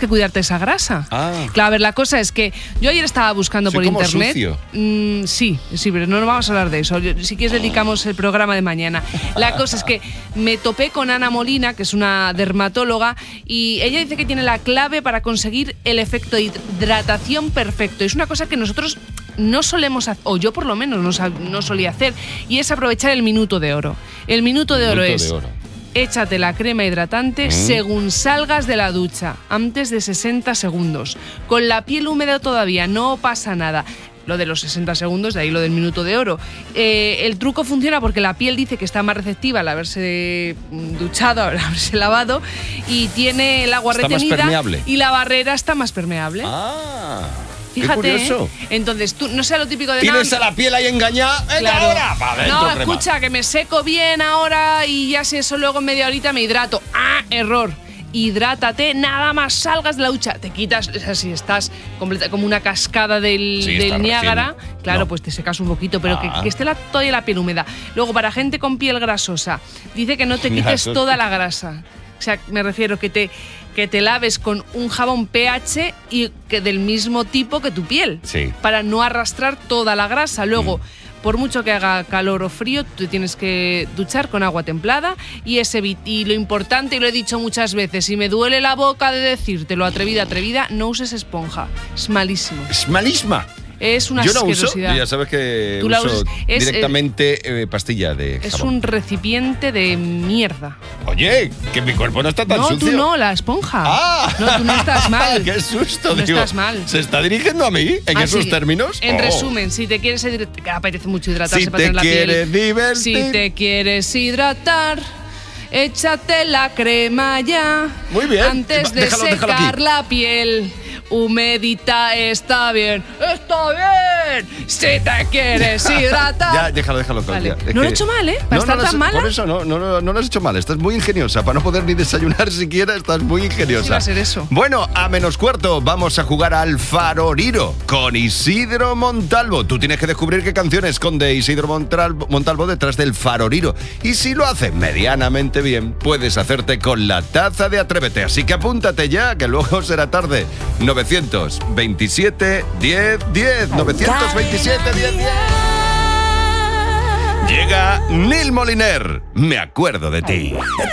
que cuidarte esa grasa. Claro, a ver, la cosa es que yo ayer estaba buscando por internet. Sucio. Sí, pero no vamos a hablar de eso. Si quieres dedicamos el programa de mañana. La cosa es que me topé con Ana Molina, que es una dermatóloga, y ella dice que tiene la clave para conseguir el efecto de hidratación perfecto. Es una cosa que nosotros no solemos hacer, o yo por lo menos no solía hacer, y es aprovechar el minuto de oro. El minuto de oro es: échate la crema hidratante según salgas de la ducha, antes de 60 segundos. Con la piel húmeda todavía no pasa nada. Lo de los 60 segundos, de ahí lo del minuto de oro. El truco funciona porque la piel dice que está más receptiva al haberse duchado, al haberse lavado, y tiene el agua retenida y la barrera está más permeable. Fíjate, qué curioso. Entonces, tú no sea lo típico de tienes a la piel ahí engañada. Venga, claro. Ahora, para adentro, no, crema. escucha, que me seco bien ahora y ya si eso luego en media horita me hidrato. Error. Hidrátate, nada más salgas de la ducha. Te quitas, o sea, si estás como una cascada del Niágara, claro, pues te secas un poquito, pero que esté todavía la piel húmeda. Luego, para gente con piel grasosa, dice que no te quites toda la grasa. O sea, me refiero que te laves con un jabón pH y que del mismo tipo que tu piel, para no arrastrar toda la grasa. Luego, por mucho que haga calor o frío, tú tienes que duchar con agua templada y lo importante, y lo he dicho muchas veces, y me duele la boca de decírtelo, atrevida, no uses esponja. Es malísimo. Es malísima. Es una asquerosidad. Yo no uso, ya sabes que uso directamente pastilla de jabón. Es un recipiente de mierda. Oye, que mi cuerpo no está tan sucio. No, tú no, la esponja. No, tú no estás mal. ¡Qué susto! No estás mal. ¿Se está dirigiendo a mí en esos términos? En resumen, si te quieres que apetece mucho hidratarse para tener la piel. Si te quieres hidratar, échate la crema ya. Muy bien. Antes de secar la piel. Humedita, está bien. Si te quieres hidratar. Ya, déjalo. Vale. No lo he hecho mal, para estar tan mala. Por eso no lo has hecho mal. Estás muy ingeniosa. Para no poder ni desayunar siquiera, estás muy ingeniosa. Sí, va a ser eso. Bueno, a -4 vamos a jugar al Faroriro con Isidro Montalvo. Tú tienes que descubrir qué canción esconde Isidro Montalvo detrás del Faroriro. Y si lo hace medianamente bien, puedes hacerte con la taza de Atrévete. Así que apúntate ya, que luego será tarde. 927 10 10. 927 10 10. Llega Neil Moliner. Me acuerdo de ti.